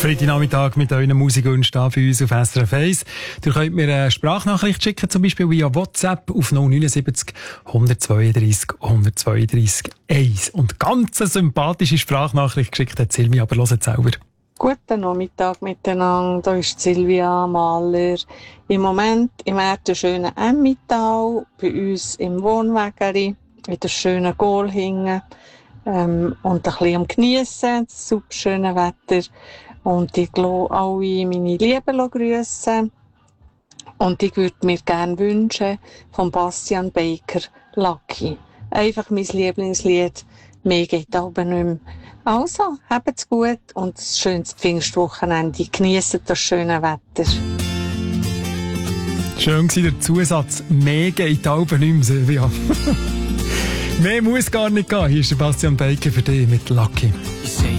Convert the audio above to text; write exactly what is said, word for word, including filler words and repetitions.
Freitagnachmittag mit euren Musikwünschen hier bei uns auf S R F eins. Ihr könnt mir eine Sprachnachricht schicken, zum Beispiel via WhatsApp auf null neun sieben null eins zwei drei eins zwei drei eins. Und ganz eine sympathische Sprachnachricht geschickt hat Silvia, aber hört selber. Guten Nachmittag miteinander, hier ist Silvia Mahler. Im Moment im schönen Emmental, bei uns im Wohnwägeli, mit der schönen Goal hingen ähm, und ein bisschen am Geniessen, das super schöne Wetter. Und ich will alle meine Lieben grüssen. Und ich würde mir gerne wünschen von Bastian Baker Lucky. Einfach mein Lieblingslied. Mehr geht aber nicht mehr. Also, habt's gut und das schönste Pfingstwochenende. Genießt das schöne Wetter. Schön war der Zusatz. Mehr geht aber nicht mehr, Silvia. Mehr muss gar nicht gehen. Hier ist Sebastian Baker für dich mit Lucky.